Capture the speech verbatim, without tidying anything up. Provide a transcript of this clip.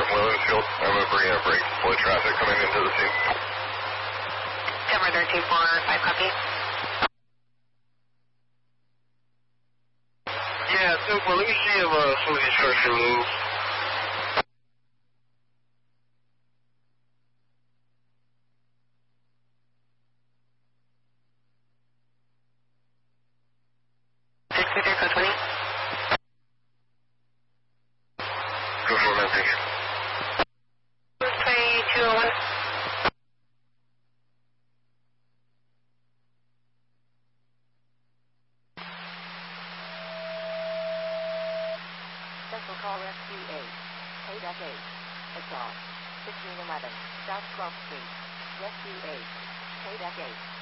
from Williamsfield. I'm going to bring a break. Flow traffic coming into the scene. Denver thirteen four five, copy. Yeah, Super, let me see if uh, some of these cars can move. six three three, code twenty. Go for that, thank you. twenty-two oh one. Central call Rescue eight. K eight. Exhaust. fifteen eleven. South twelfth Street. Rescue eight. K eight.